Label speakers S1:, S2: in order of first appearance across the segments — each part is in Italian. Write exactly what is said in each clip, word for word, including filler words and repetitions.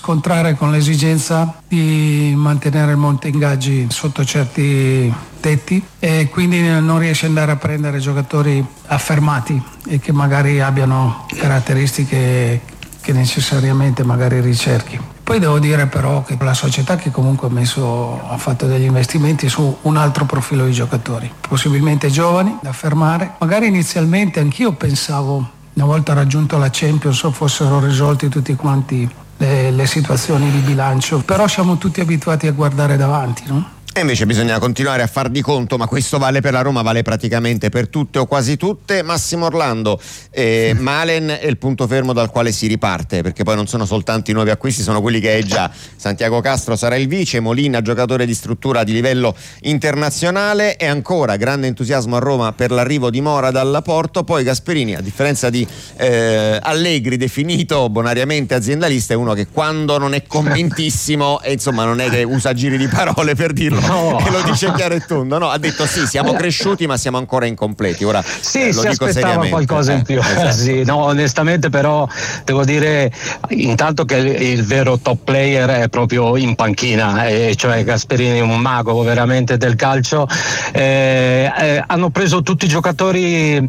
S1: scontrare con l'esigenza di mantenere il monte ingaggi sotto certi tetti e quindi non riesce ad andare a prendere giocatori affermati e che magari abbiano caratteristiche che necessariamente magari ricerchi. Poi devo dire però che la società che comunque ha messo ha fatto degli investimenti su un altro profilo di giocatori, possibilmente giovani da affermare. Magari inizialmente anch'io pensavo, una volta raggiunto la Champions, fossero risolti tutti quanti le, le situazioni di bilancio, però siamo tutti abituati a guardare davanti, no?
S2: E invece bisogna continuare a far di conto, ma questo vale per la Roma, vale praticamente per tutte o quasi tutte. Massimo Orlando, eh, Malen è il punto fermo dal quale si riparte, perché poi non sono soltanto i nuovi acquisti, sono quelli che è già. Santiago Castro sarà il vice, Molina giocatore di struttura di livello internazionale, e ancora grande entusiasmo a Roma per l'arrivo di Mora dalla Porto. Poi Gasperini, a differenza di eh, Allegri, definito bonariamente aziendalista, è uno che quando non è convintissimo e insomma non è che usa giri di parole per dirlo, no. E lo dice chiaro e tondo, no? Ha detto sì, siamo cresciuti ma siamo ancora incompleti. Ora
S3: sì,
S2: eh, lo
S3: si
S2: dico
S3: aspettava
S2: seriamente.
S3: qualcosa
S2: eh,
S3: in più.
S2: esatto.
S3: Sì, no, onestamente però devo dire intanto che il, il vero top player è proprio in panchina, eh, cioè Gasperini è un mago veramente del calcio. Eh, eh, hanno preso tutti i giocatori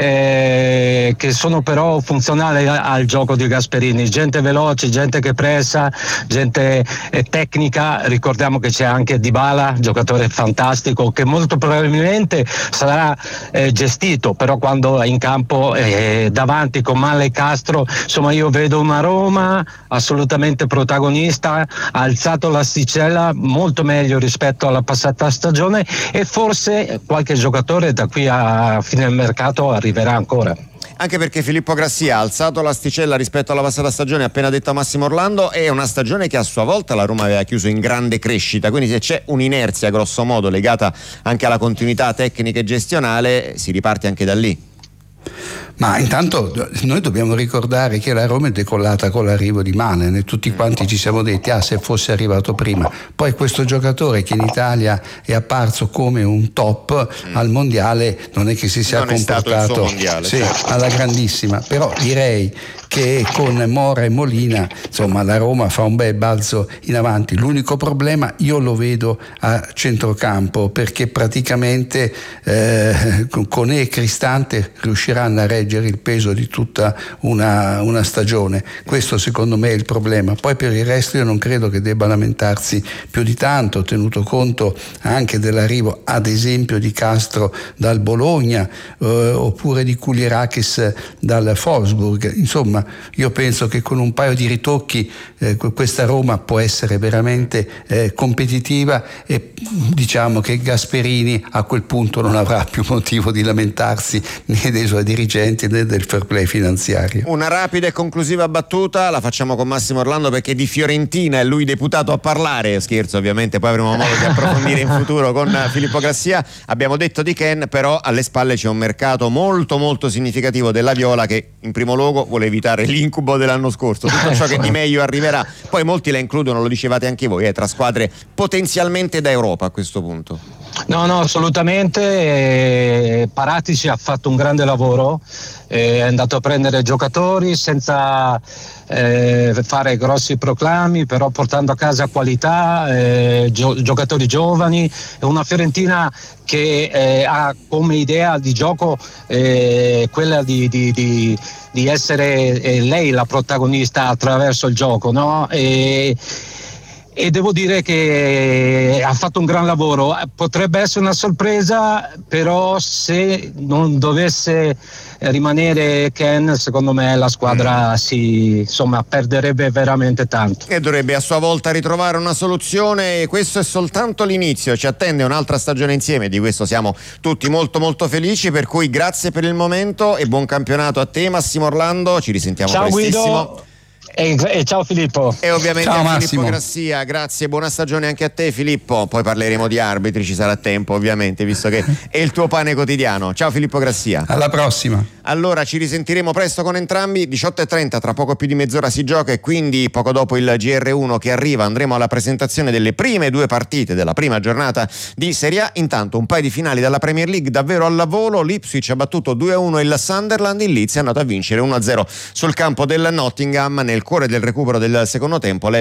S3: eh, che sono però funzionali al gioco di Gasperini, gente veloce, gente che pressa, gente eh, tecnica. Ricordiamo che c'è anche Dybala, giocatore fantastico, che molto probabilmente sarà eh, gestito, però quando è in campo eh, davanti con Male e Castro, insomma io vedo una Roma assolutamente protagonista, ha alzato l'asticella molto meglio rispetto alla passata stagione e forse qualche giocatore da qui a fine mercato arriverà ancora.
S2: Anche perché Filippo Grassia ha alzato l'asticella rispetto alla passata stagione, appena detto a Massimo Orlando, è una stagione che a sua volta la Roma aveva chiuso in grande crescita, quindi se c'è un'inerzia grosso modo legata anche alla continuità tecnica e gestionale, si riparte anche da lì.
S4: Ma intanto noi dobbiamo ricordare che la Roma è decollata con l'arrivo di Malen e tutti quanti ci siamo detti ah se fosse arrivato prima. Poi questo giocatore che in Italia è apparso come un top mm. al mondiale non è che si sia
S2: non
S4: comportato
S2: mondiale,
S4: sì,
S2: certo.
S4: alla grandissima, però direi che con Mora e Molina insomma la Roma fa un bel balzo in avanti. L'unico problema io lo vedo a centrocampo, perché praticamente eh, con E Cristante riusciranno a reggere il peso di tutta una, una stagione. Questo secondo me è il problema. Poi per il resto io non credo che debba lamentarsi più di tanto, tenuto conto anche dell'arrivo ad esempio di Castro dal Bologna eh, oppure di Kulierakis dal Wolfsburg. Insomma io penso che con un paio di ritocchi eh, questa Roma può essere veramente eh, competitiva e diciamo che Gasperini a quel punto non avrà più motivo di lamentarsi né dei suoi dirigenti né del fair play finanziario.
S2: Una rapida e conclusiva battuta la facciamo con Massimo Orlando, perché di Fiorentina è lui deputato a parlare, scherzo ovviamente, poi avremo modo di approfondire in futuro con Filippo Grassia. Abbiamo detto di Ken, però alle spalle c'è un mercato molto molto significativo della Viola che in primo luogo vuole evitare l'incubo dell'anno scorso, tutto ciò che di meglio arriverà. Poi molti la includono, lo dicevate anche voi, eh, tra squadre potenzialmente da Europa a questo punto.
S3: No, no, assolutamente. Eh, Paratici ha fatto un grande lavoro, eh, è andato a prendere giocatori senza eh, fare grossi proclami, però portando a casa qualità, eh, gio- giocatori giovani, una Fiorentina che eh, ha come idea di gioco eh, quella di, di, di, di essere eh, lei la protagonista attraverso il gioco, no? E, e devo dire che ha fatto un gran lavoro. Potrebbe essere una sorpresa, però se non dovesse rimanere Ken, secondo me la squadra mm. si insomma perderebbe veramente tanto.
S2: E dovrebbe a sua volta ritrovare una soluzione. Questo è soltanto l'inizio, ci attende un'altra stagione insieme, di questo siamo tutti molto molto felici, per cui grazie per il momento e buon campionato a te Massimo Orlando, ci risentiamo
S3: Ciao
S2: prestissimo.
S3: Guido. E, e ciao Filippo.
S2: E ovviamente
S4: ciao,
S2: a Filippo
S4: Massimo.
S2: Grassia, grazie, buona stagione anche a te Filippo. Poi parleremo di arbitri, ci sarà tempo ovviamente, visto che è il tuo pane quotidiano. Ciao Filippo Grassia.
S4: Alla prossima.
S2: Allora ci risentiremo presto con entrambi. Diciotto e trenta, tra poco più di mezz'ora si gioca, e quindi poco dopo il G R uno che arriva andremo alla presentazione delle prime due partite della prima giornata di Serie A. Intanto un paio di finali dalla Premier League davvero alla volo. L'Ipswich ha battuto due a uno il Sunderland, il Leeds è andato a vincere uno a zero sul campo del Nottingham. Nel cuore del recupero del secondo tempo